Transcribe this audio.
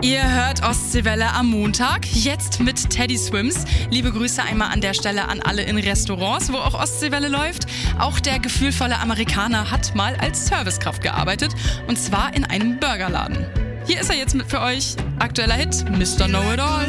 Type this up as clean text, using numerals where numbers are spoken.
Ihr hört Ostseewelle am Montag, jetzt mit Teddy Swims. Liebe Grüße einmal an der Stelle an alle in Restaurants, wo auch Ostseewelle läuft. Auch der gefühlvolle Amerikaner hat mal als Servicekraft gearbeitet, und zwar in einem Burgerladen. Hier ist er jetzt mit für euch, aktueller Hit, Mr. Know-It-All.